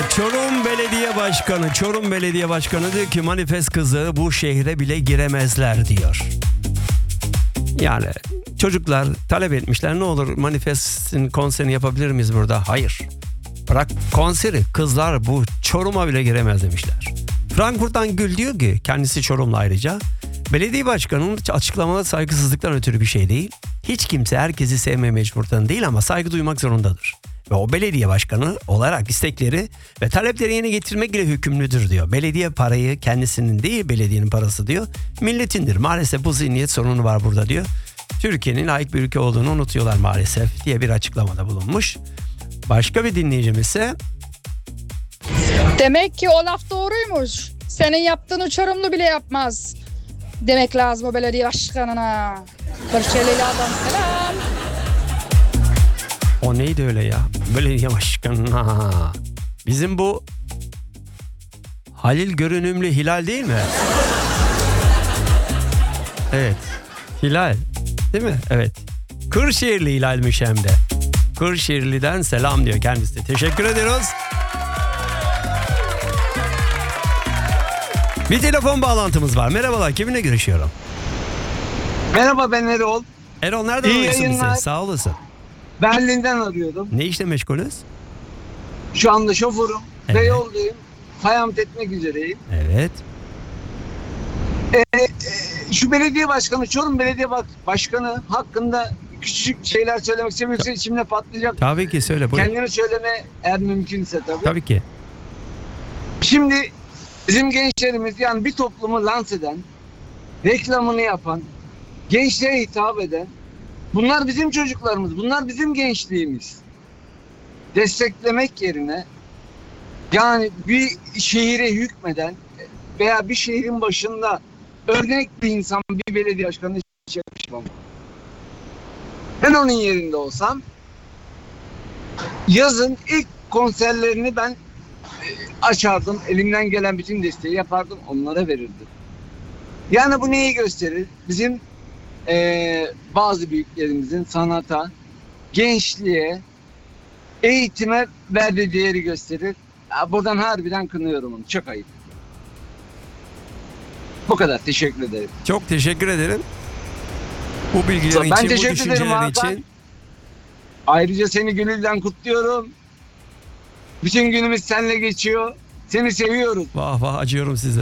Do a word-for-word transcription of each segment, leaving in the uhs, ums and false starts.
Çorum Belediye Başkanı, Çorum Belediye Başkanı diyor ki manifest kızı bu şehre bile giremezler diyor. Yani çocuklar talep etmişler, ne olur manifestin konserini yapabilir miyiz burada? Hayır. Bırak konseri, kızlar bu Çorum'a bile giremez demişler. Frankfurt'tan Gül diyor ki, kendisi Çorumlu ayrıca, belediye başkanının açıklamaları saygısızlıktan ötürü bir şey değil. Hiç kimse herkesi sevmeye mecburdan değil ama saygı duymak zorundadır. Ve o belediye başkanı olarak istekleri ve talepleri yerine getirmek ile hükümlüdür diyor. Belediye parayı kendisinin değil, belediyenin parası diyor, milletindir. Maalesef bu zihniyet sorunu var burada diyor. Türkiye'nin layık bir ülke olduğunu unutuyorlar maalesef diye bir açıklamada bulunmuş. Başka bir dinleyicimiz ise, demek ki o laf doğruymuş. Senin yaptığını Çorumlu bile yapmaz demek lazım o belediye başkanına. Kırşehirli adam selam. O neydi öyle ya? Belediye başkanına. Bizim bu Halil görünümlü Hilal değil mi? Evet. Hilal. Değil mi? Evet. Kırşehirli Hilal'miş hem de. Kırşehirli'den selam diyor kendisi. Teşekkür ediyoruz. Bir telefon bağlantımız var. Merhabalar, kiminle görüşüyorum? Merhaba, ben Erol. Erol, nereden İyi arıyorsun yayınlar. bizi? Sağ olasın. Berlin'den arıyordum. Ne işle meşgulüz? Şu anda şoförüm Evet. ve yoldayım. Kayamt etmek üzereyim. Evet. Ee, e, şu belediye başkanı, Çorum Belediye Başkanı hakkında küçük şeyler söylemek istiyorum. Yoksa içimde patlayacak. Tabii ki, söyle. Buyur. Kendimi söyleme eğer mümkünse tabii. Tabii ki. Şimdi bizim gençlerimiz, yani bir toplumu lanse eden, reklamını yapan, gençliğe hitap eden, bunlar bizim çocuklarımız, bunlar bizim gençliğimiz. Desteklemek yerine, yani bir şehire hükmeden veya bir şehrin başında örnek bir insan, bir belediye başkanı hiç yakışmam. Ben onun yerinde olsam yazın ilk konserlerini ben açardım, elimden gelen bütün desteği yapardım, onlara verirdim. Yani bu neyi gösterir? Bizim Ee, bazı büyüklerimizin sanata, gençliğe, eğitime verdiği değeri gösterir. Ya buradan harbiden kınıyorum onu. Çok ayıp. Bu kadar. Teşekkür ederim. Çok teşekkür ederim. Bu bilgilerin Ben için, bu teşekkür ederim düşüncelerin Hakan. için. Ayrıca seni gönülden kutluyorum. Bütün günümüz seninle geçiyor. Seni seviyoruz. Vah vah, acıyorum size.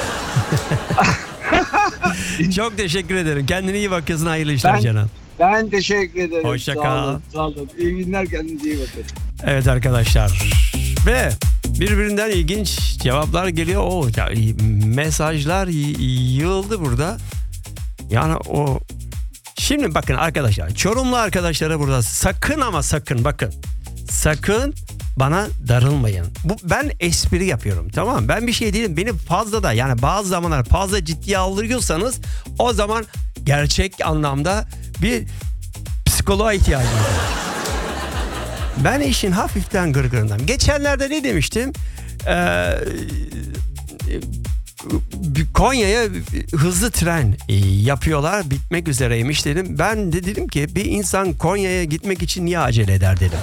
Çok teşekkür ederim. Kendine iyi bak, yazın hayırlı işler Ben- Canan. Ben teşekkür ederim. Hoşça Sağ kal. olun, sağ olun. İyi günler, kendinize iyi bakın. Evet arkadaşlar. Ve birbirinden ilginç cevaplar geliyor. O ya, mesajlar y- yığıldı burada. Yani o, şimdi bakın arkadaşlar, Çorumlu arkadaşlara burada sakın ama sakın, bakın, sakın bana darılmayın. Bu, ben espri yapıyorum, tamam mı? Ben bir şey değilim. Beni fazla da, yani bazı zamanlar fazla ciddiye alıyorsanız o zaman gerçek anlamda bir psikoloğa ihtiyacınız var. Ben işin hafiften gırgırından. Geçenlerde ne demiştim? Ee, Konya'ya hızlı tren yapıyorlar, bitmek üzereymiş dedim. Ben de dedim ki bir insan Konya'ya gitmek için niye acele eder dedim.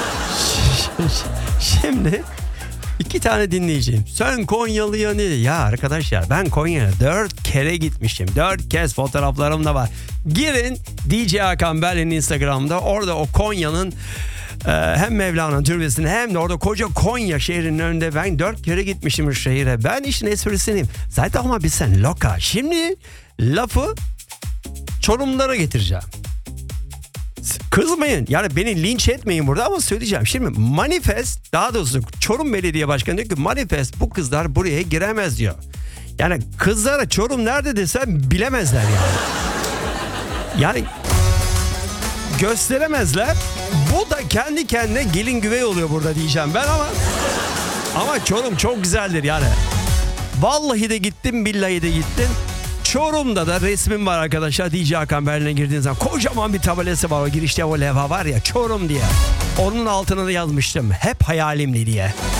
Şimdi iki tane dinleyeceğim. Sen Konyalı'ya ne? Ya arkadaşlar, ben Konya'ya dört kere gitmişim. Dört kez fotoğraflarım da var. Girin D J Hakan Berlin'in Instagram'da, orada o Konya'nın e, hem Mevlana'nın türbesine hem de orada koca Konya şehrinin önünde ben dört kere gitmişim o şehire. Ben işin esprisiniyim. Zaten ama biz sen loka. Şimdi lafı Çorumlara getireceğim. Kızmayın, yani beni linç etmeyin burada ama söyleyeceğim. Şimdi manifest, daha doğrusu Çorum Belediye Başkanı diyor ki manifest, bu kızlar buraya giremez diyor. Yani kızlara Çorum nerede desem bilemezler yani. Yani gösteremezler. Bu da kendi kendine gelin güvey oluyor burada diyeceğim ben ama ama Çorum çok güzeldir yani. Vallahi de gittim, billahi de gittim. Çorum'da da resmim var arkadaşlar. D J Hakan Berlin'e girdiğiniz zaman kocaman bir tabelası var. O girişte o levha var ya, Çorum diye. Onun altına da yazmıştım. Hep hayalimdi diye.